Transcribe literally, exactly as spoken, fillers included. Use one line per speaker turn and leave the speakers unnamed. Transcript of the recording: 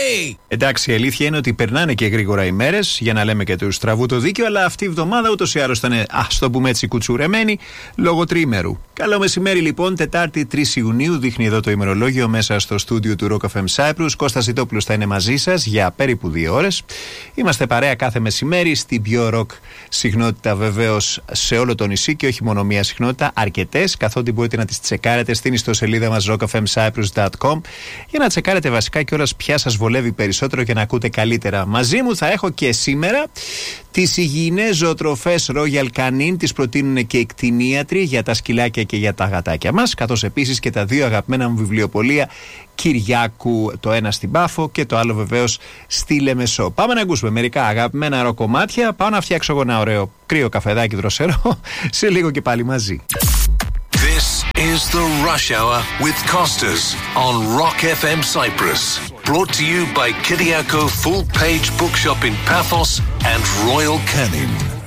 Hey!
Εντάξει, η αλήθεια είναι ότι περνάνε και γρήγορα οι μέρες, για να λέμε και του στραβού το δίκιο, αλλά αυτή η εβδομάδα ούτως ή άλλως ήταν, ας το πούμε έτσι, κουτσουρεμένη λόγω τριήμερου. Καλό μεσημέρι λοιπόν, Τετάρτη τρεις Ιουνίου, δείχνει εδώ το ημερολόγιο μέσα στο στούντιο του Rock εφ εμ Cyprus. Κώστας Ζητόπουλος θα είναι μαζί σας για περίπου δύο ώρες. Είμαστε παρέα κάθε μεσημέρι στην πιο rock συχνότητα βεβαίως σε όλο το νησί και όχι μόνο μία συχνότητα, αρκετές, καθότι μπορείτε να τις τσεκάρετε στην ιστοσελίδα μας rock εφ εμ cyprus dot com για να τσεκάρετε βασικά κιόλας ποια σας βολεύει περισσότερο και να ακούτε καλύτερα. Μαζί μου θα έχω και σήμερα τις υγιεινές ζωοτροφές Royal Canin, τις προτείνουν και οι κτηνίατροι για τα σκυλάκια και για τα γατάκια μας, καθώς επίσης και τα δύο αγαπημένα μου βιβλιοπωλεία Κυριάκου, το ένα στην Πάφο και το άλλο βεβαίως στη Λεμεσό. Πάμε να ακούσουμε μερικά αγαπημένα ροκομμάτια. Πάω να φτιάξω εγώ ένα ωραίο κρύο καφεδάκι δροσερό. Σε λίγο και πάλι μαζί.
This is the Rush Hour with Costas on Rock εφ εμ Cyprus. Brought to you by Kyriako Full Page Bookshop in Paphos and Royal Canin.